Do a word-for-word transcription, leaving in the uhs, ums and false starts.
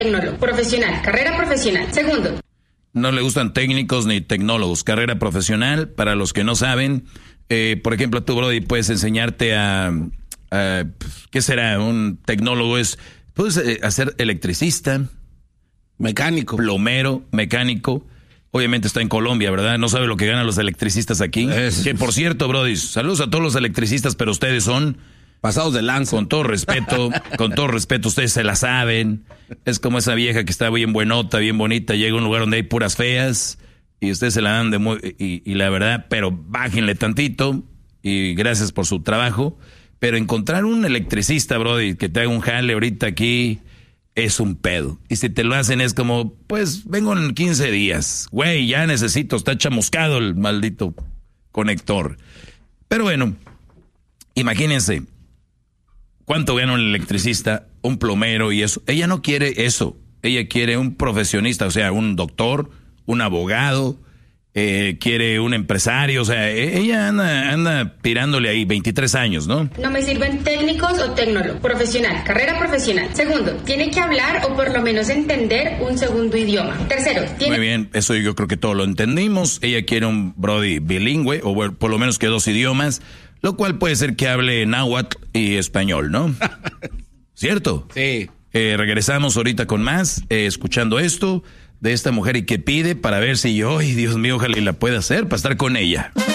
tecnólogo, profesional, carrera profesional. Segundo. No le gustan técnicos ni tecnólogos, carrera profesional. Para los que no saben, eh, por ejemplo, tú, Brody, puedes enseñarte a, a ¿qué será? Un tecnólogo es, puedes eh, hacer electricista, mecánico, plomero, mecánico. Obviamente está en Colombia, ¿verdad? No sabe lo que ganan los electricistas aquí. Es. Que por cierto, Brody, saludos a todos los electricistas, pero ustedes son pasados de lanza. Con todo respeto, con todo respeto, ustedes se la saben. Es como esa vieja que está bien buenota, bien bonita, llega a un lugar donde hay puras feas y ustedes se la dan de muy... Y, y la verdad, pero bájenle tantito y gracias por su trabajo. Pero encontrar un electricista, Brody, que te haga un jale ahorita aquí es un pedo. Y si te lo hacen es como, pues vengo en quince días. Güey, ya necesito, está chamuscado el maldito conector. Pero bueno, imagínense. ¿Cuánto gana un electricista, un plomero y eso? Ella no quiere eso. Ella quiere un profesionista, o sea, un doctor, un abogado, eh, quiere un empresario. O sea, ella anda, anda tirándole ahí veintitrés años, ¿no? No me sirven técnicos o tecnólogos. Profesional, carrera profesional. Segundo, tiene que hablar o por lo menos entender un segundo idioma. Tercero, tiene... Muy bien, eso yo creo que todo lo entendimos. Ella quiere un Brody bilingüe, o bueno, por lo menos que dos idiomas. Lo cual puede ser que hable náhuatl y español, ¿no? ¿Cierto? Sí. Eh, regresamos ahorita con más, eh, escuchando esto de esta mujer y qué pide para ver si yo, ay, Dios mío, ojalá y la pueda hacer para estar con ella.